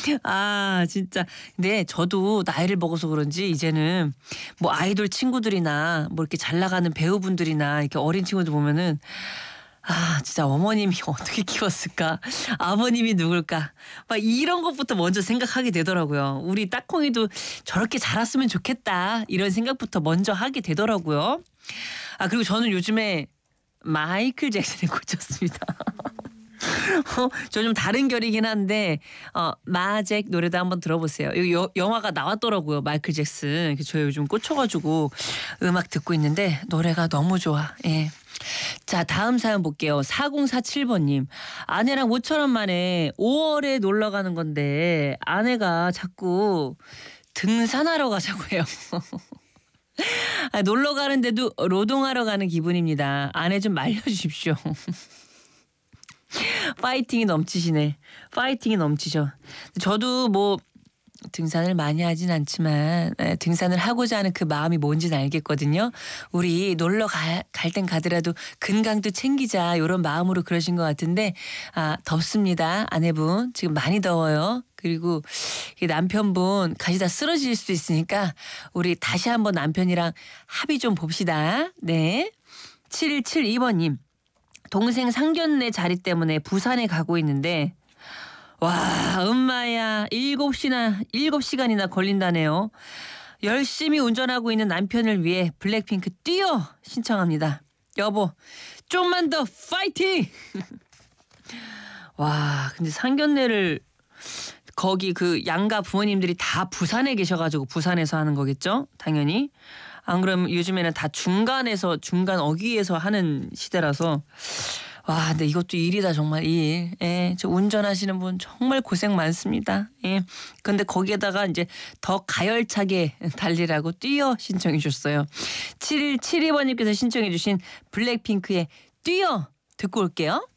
아 진짜. 근데 저도 나이를 먹어서 그런지 이제는 뭐 아이돌 친구들이나 뭐 이렇게 잘 나가는 배우분들이나 이렇게 어린 친구들 보면은 아 진짜 어머님이 어떻게 키웠을까? 아버님이 누굴까? 막 이런 것부터 먼저 생각하게 되더라고요. 우리 딱콩이도 저렇게 자랐으면 좋겠다 이런 생각부터 먼저 하게 되더라고요. 아 그리고 저는 요즘에 마이클 잭슨에 꽂혔습니다. 저 좀 다른 결이긴 한데 마잭 노래도 한번 들어보세요. 이 영화가 나왔더라고요. 마이클 잭슨. 저 요즘 꽂혀가지고 음악 듣고 있는데 노래가 너무 좋아. 예. 자 다음 사연 볼게요. 4047번님. 아내랑 5천 원 만에 5월에 놀러 가는 건데 아내가 자꾸 등산하러 가자고 해요. 아, 놀러 가는데도 노동하러 가는 기분입니다. 아내 좀 말려주십시오. 파이팅이 넘치시네. 파이팅이 넘치죠. 저도 뭐 등산을 많이 하진 않지만 등산을 하고자 하는 그 마음이 뭔지는 알겠거든요. 우리 놀러 갈 땐 가더라도 건강도 챙기자 이런 마음으로 그러신 것 같은데 아 덥습니다. 아내분 지금 많이 더워요. 그리고 남편분 가시다 쓰러질 수도 있으니까 우리 다시 한번 남편이랑 합의 좀 봅시다. 네. 7172번님. 동생 상견례 자리 때문에 부산에 가고 있는데 와 엄마야 7시간이나 걸린다네요. 열심히 운전하고 있는 남편을 위해 블랙핑크 뛰어 신청합니다. 여보 좀만 더 파이팅. 와 근데 상견례를 거기 그 양가 부모님들이 다 부산에 계셔가지고 부산에서 하는 거겠죠 당연히. 안 그러면 요즘에는 다 중간 어귀에서 하는 시대라서 와 근데 이것도 일이다 정말 일. 예, 저 운전하시는 분 정말 고생 많습니다. 예. 근데 거기에다가 이제 더 가열차게 달리라고 뛰어 신청해 주셨어요. 7172번님께서 신청해 주신 블랙핑크의 뛰어 듣고 올게요.